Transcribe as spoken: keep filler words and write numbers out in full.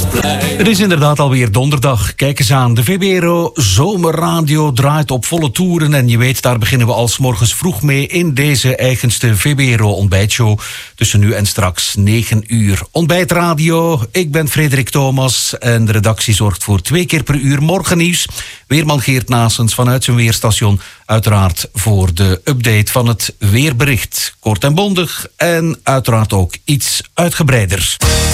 Het is inderdaad alweer donderdag. Kijk eens aan, de V B R O Zomerradio draait op volle toeren. En je weet, daar beginnen we al 's morgens vroeg mee in deze eigenste V B R O ontbijtshow. Tussen nu en straks negen uur. Ontbijtradio, ik ben Frederik Thomas. En de redactie zorgt voor twee keer per uur morgennieuws. Weerman Geert Naessens vanuit zijn weerstation. Uiteraard voor de update van het weerbericht. Kort en bondig en uiteraard ook iets uitgebreider.